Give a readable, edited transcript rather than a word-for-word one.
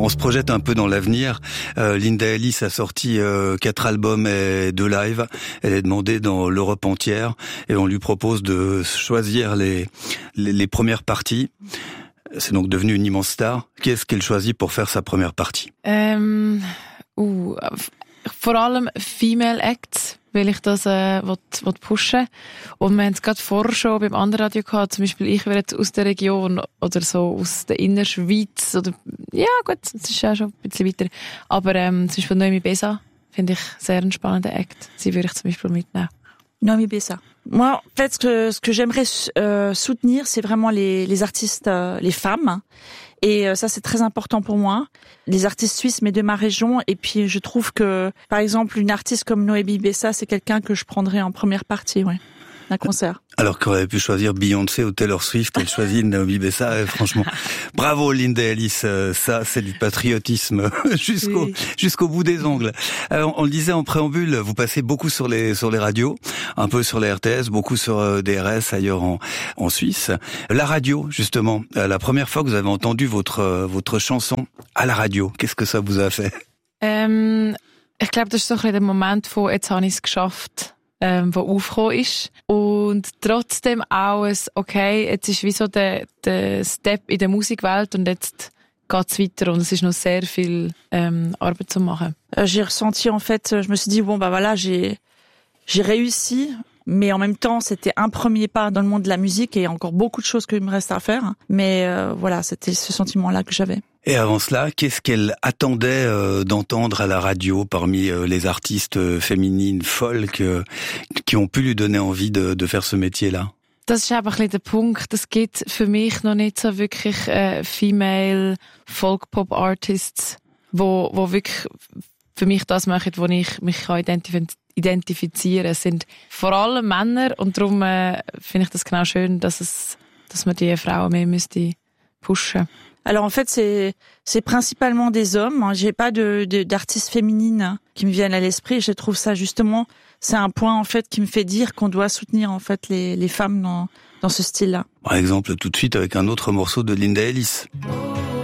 On se projette un peu dans l'avenir. Linda Ellis a sorti 4 albums et 2 lives. Elle est demandée dans l'Europe entière et on lui propose de choisir les premières parties. C'est donc devenu une immense star. Qu'est-ce qu'elle choisit pour faire sa première partie? Vor allem Female Acts, weil ich das will pushen. Und wir haben es gerade vorher schon beim anderen Radio gehabt, zum Beispiel ich wäre jetzt aus der Region oder so aus der Innerschweiz oder ja gut, das ist ja schon ein bisschen weiter. Aber zum Beispiel Noemi Besa finde ich sehr ein spannender Act. Sie würde ich zum Beispiel mitnehmen. Noemi Besa. Moi, en fait, ce que j'aimerais soutenir, c'est vraiment les artistes, les femmes. Et ça, c'est très important pour moi. Les artistes suisses, mais de ma région. Et puis, je trouve que, par exemple, une artiste comme Noemi Besa, c'est quelqu'un que je prendrais en première partie, ouais, d'un concert. Alors qu'on aurait pu choisir Beyoncé ou Taylor Swift, elle choisit Naomi Bessa. Franchement, bravo Linda Ellis. Ça, c'est du patriotisme jusqu'au bout des ongles. On le disait en préambule, vous passez beaucoup sur les radios, un peu sur les RTS, beaucoup sur DRS ailleurs en Suisse. La radio, justement, la première fois que vous avez entendu votre chanson à la radio, qu'est-ce que ça vous a fait? Ich glaube, das ist so ein bisschen der Moment von «Jetzt habe ich es geschafft», wo aufgekommen ist. Und trotzdem auch okay, jetzt ist wie so der Step in der Musikwelt und jetzt geht's weiter und es ist noch sehr viel Arbeit zu machen. J'ai ressenti en fait, je me suis dit bon bah voilà, j'ai réussi, mais en même temps c'était un premier pas dans le monde de la musique et il y a encore beaucoup de choses qu'il me reste à faire. Mais voilà, c'était ce sentiment-là que j'avais. Et avant cela, qu'est-ce qu'elle attendait d'entendre à la radio parmi les artistes féminines folk qui ont pu lui donner envie de faire ce métier-là? Das ist einfach ein bisschen der Punkt. Es gibt für mich noch nicht so wirklich female Folk-Pop-Artists, wo wirklich für mich das machen, wo ich mich identifizieren kann. Es sind vor allem Männer und darum finde ich das genau schön, dass man die Frauen mehr müsste pushen. Alors en fait c'est principalement des hommes. J'ai pas d'artistes féminines qui me viennent à l'esprit. Je trouve ça justement, c'est un point en fait qui me fait dire qu'on doit soutenir en fait les femmes dans ce style-là. Par exemple, tout de suite avec un autre morceau de Linda Ellis.